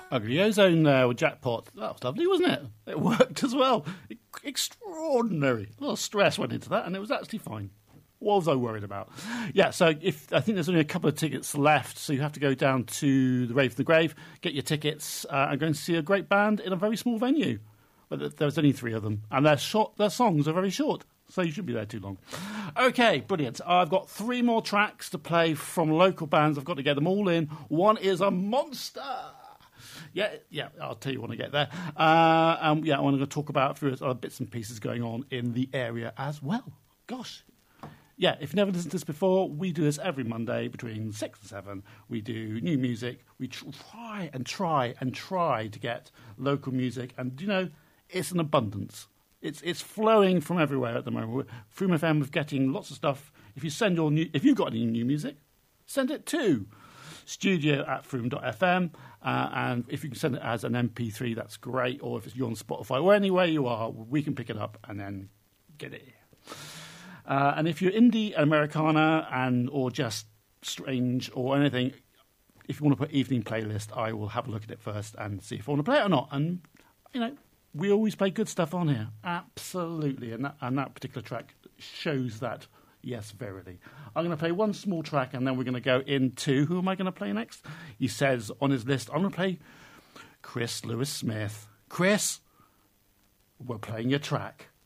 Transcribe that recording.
Ugly Ozone there with Jackpot. That was lovely, wasn't it? It worked as well. Extraordinary. A lot of stress went into that, and it was actually fine. What was I worried about? Yeah, so I think there's only a couple of tickets left, so you have to go down to the Rave from the Grave, get your tickets, and go and see a great band in a very small venue. But there's only 3 of them, and their songs are very short, so you shouldn't be there too long. Okay, brilliant. I've got 3 more tracks to play from local bands. I've got to get them all in. One is a monster. Yeah, I'll tell you when I get there. I want to talk about a few other bits and pieces going on in the area as well. Gosh. Yeah, if you've never listened to this before, we do this every Monday between 6 and 7. We do new music. We try to get local music. And, it's an abundance. It's flowing from everywhere at the moment. Froome FM is getting lots of stuff. If you've got any new music, send it to studio@froome.fm. And if you can send it as an MP3, that's great. Or if you're on Spotify or anywhere you are, we can pick it up and then get it here. And if you're indie, Americana, or just strange or anything, if you want to put evening playlist, I will have a look at it first and see if I want to play it or not. And, we always play good stuff on here. Absolutely. And that particular track shows that, yes, verily. I'm going to play one small track and then we're going to go into, who am I going to play next? He says on his list, I'm going to play Chris Lewis Smith. Chris, we're playing your track.